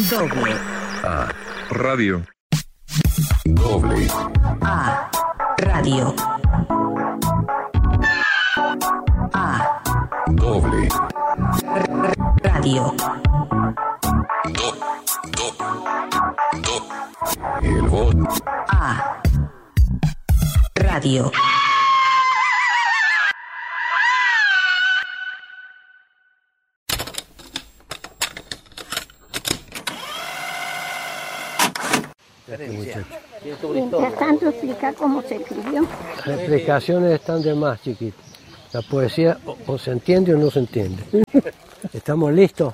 Doble A Radio. Doble A Radio. A Doble Radio. El voz A Radio. Mientras tanto explica cómo se escribió. Las explicaciones están de más, chiquito. La poesía o se entiende o no se entiende. ¿Estamos listos?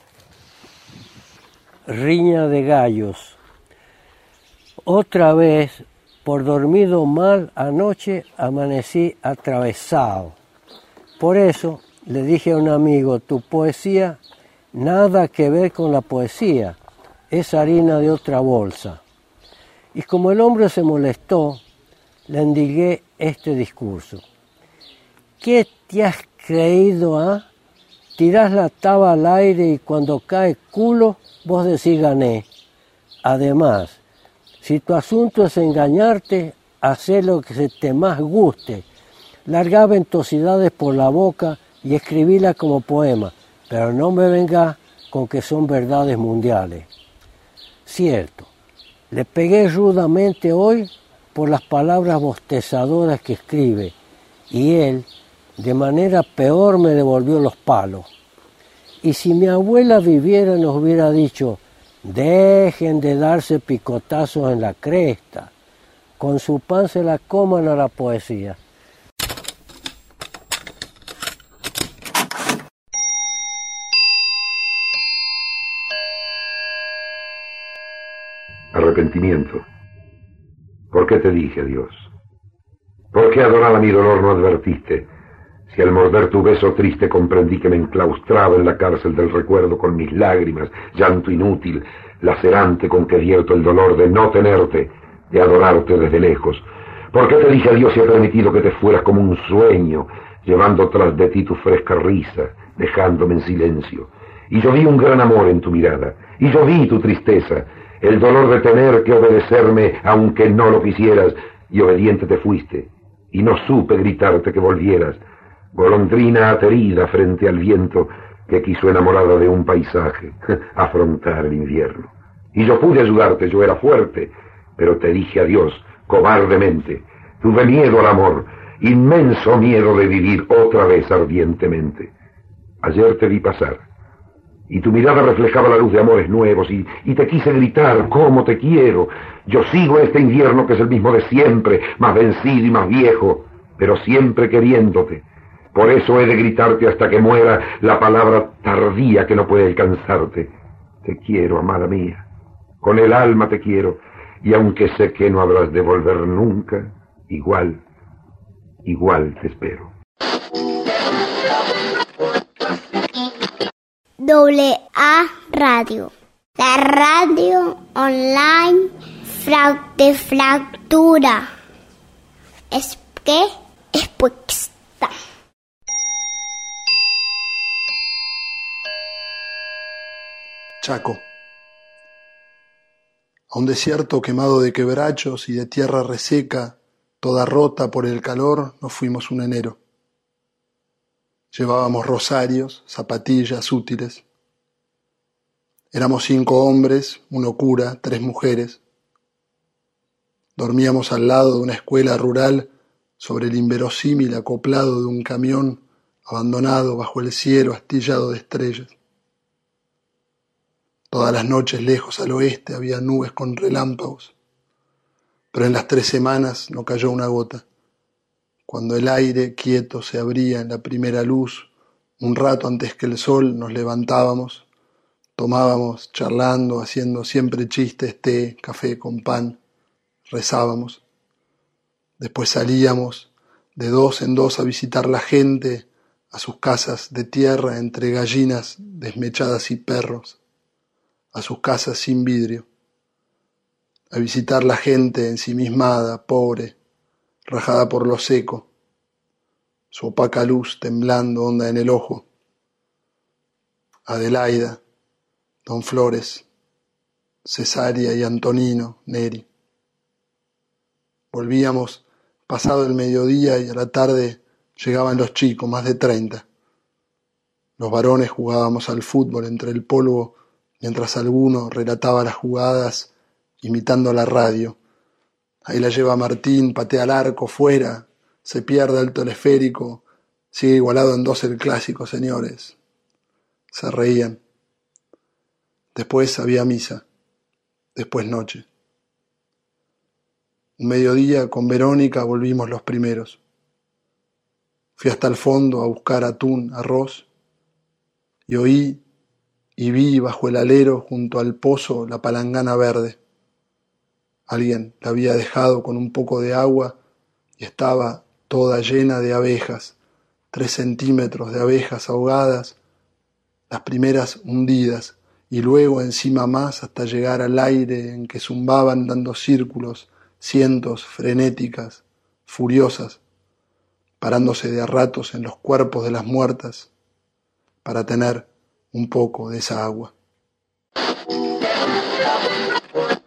Riña de gallos. Otra vez, por dormido mal anoche, amanecí atravesado. Por eso le dije a un amigo, tu poesía nada que ver con la poesía, es harina de otra bolsa. Y como el hombre se molestó, le endigué este discurso. ¿Qué te has creído, ah? Tirás la taba al aire y cuando cae culo, vos decís gané. Además, si tu asunto es engañarte, hacé lo que se te más guste. Largá ventosidades por la boca y escribílas como poema, pero no me vengas con que son verdades mundiales. Cierto. Le pegué rudamente hoy por las palabras bostezadoras que escribe, y él, de manera peor, me devolvió los palos. Y si mi abuela viviera, nos hubiera dicho, dejen de darse picotazos en la cresta, con su pan se la coman a la poesía. Arrepentimiento. ¿Por qué te dije adiós? ¿Por qué, adorada mi dolor, no advertiste? Si al morder tu beso triste comprendí que me enclaustraba en la cárcel del recuerdo con mis lágrimas, llanto inútil, lacerante con que vierto el dolor de no tenerte, de adorarte desde lejos. ¿Por qué te dije adiós y he permitido que te fueras como un sueño, llevando tras de ti tu fresca risa, dejándome en silencio? Y yo vi un gran amor en tu mirada, y yo vi tu tristeza, el dolor de tener que obedecerme aunque no lo quisieras, y obediente te fuiste, y no supe gritarte que volvieras, golondrina aterida frente al viento que quiso enamorada de un paisaje afrontar el invierno. Y yo pude ayudarte, yo era fuerte, pero te dije adiós cobardemente. Tuve miedo al amor, inmenso miedo de vivir otra vez ardientemente. Ayer te vi pasar, y tu mirada reflejaba la luz de amores nuevos, y te quise gritar, ¿cómo te quiero? Yo sigo este invierno que es el mismo de siempre, más vencido y más viejo, pero siempre queriéndote. Por eso he de gritarte hasta que muera la palabra tardía que no puede alcanzarte. Te quiero, amada mía, con el alma te quiero, y aunque sé que no habrás de volver nunca, igual te espero. Doble A Radio. La radio online de fractura. Es que es puesta. Chaco. A un desierto quemado de quebrachos y de tierra reseca, toda rota por el calor, nos fuimos un enero. Llevábamos rosarios, zapatillas útiles. Éramos 5 hombres, 1 cura, 3 mujeres. Dormíamos al lado de una escuela rural sobre el inverosímil acoplado de un camión abandonado bajo el cielo astillado de estrellas. Todas las noches lejos al oeste había nubes con relámpagos, pero en las 3 semanas no cayó una gota. Cuando el aire quieto se abría en la primera luz, un rato antes que el sol, nos levantábamos, tomábamos, charlando, haciendo siempre chistes, té, café con pan, rezábamos. Después salíamos de 2 en 2 a visitar la gente, a sus casas de tierra entre gallinas desmechadas y perros, a sus casas sin vidrio, a visitar la gente ensimismada, pobre, rajada por lo seco, su opaca luz temblando honda en el ojo. Adelaida, Don Flores, Cesárea y Antonino, Neri. Volvíamos pasado el mediodía y a la tarde llegaban los chicos, más de 30. Los varones jugábamos al fútbol entre el polvo mientras alguno relataba las jugadas imitando la radio. Ahí la lleva Martín, patea al arco, fuera, se pierde el telesférico, sigue igualado en 2 el clásico, señores. Se reían. Después había misa, después noche. Un mediodía con Verónica volvimos los primeros. Fui hasta el fondo a buscar atún, arroz, y oí y vi bajo el alero junto al pozo la palangana verde. Alguien la había dejado con un poco de agua y estaba toda llena de abejas, 3 centímetros de abejas ahogadas, las primeras hundidas, y luego encima más hasta llegar al aire en que zumbaban dando círculos, cientos, frenéticas, furiosas, parándose de a ratos en los cuerpos de las muertas para tener un poco de esa agua.